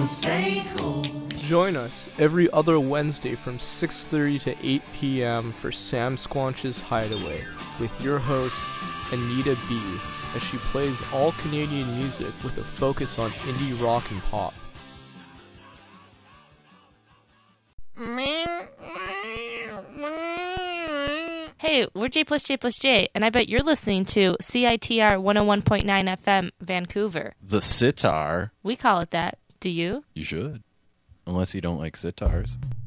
Join us every other Wednesday from 6:30 to 8 p.m. for Sam Squanch's Hideaway with your host, Anita B., as she plays all Canadian music with a focus on indie rock and pop. Hey, we're J plus J, and I bet you're listening to CITR 101.9 FM, Vancouver. The sitar. We call it that. Do you? You should. Unless you don't like sitars.